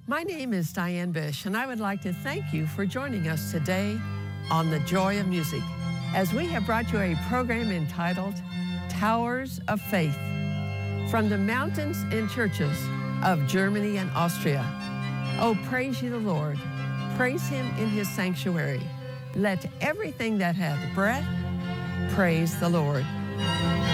My name is Diane Bish, and I would like to thank you for joining us today on The Joy of Music, as we have brought you a program entitled Towers of Faith from the mountains and churches of Germany and Austria. Oh, praise ye the Lord. Praise him in his sanctuary. Let everything that hath breath praise the Lord.